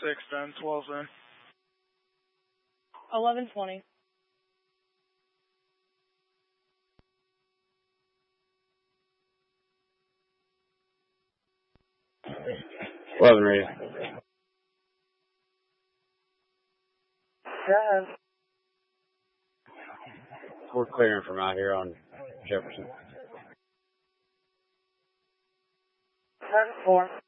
6 then, 12 then. 11:20. Ready. Go. We're clearing from out here on Jefferson. Target 4.